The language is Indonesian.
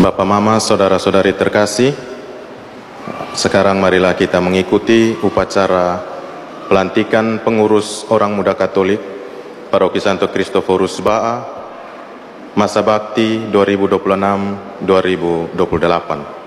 Bapak, Mama, saudara-saudari terkasih, sekarang marilah kita mengikuti upacara pelantikan pengurus orang muda Katolik Paroki Santo Kristoforus Baa, masa bakti 2026-2028.